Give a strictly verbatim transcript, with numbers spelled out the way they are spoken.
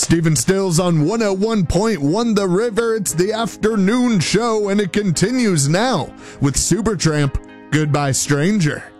Stephen Stills on one oh one point one The River. It's the afternoon show, and it continues now with Supertramp, Goodbye Stranger.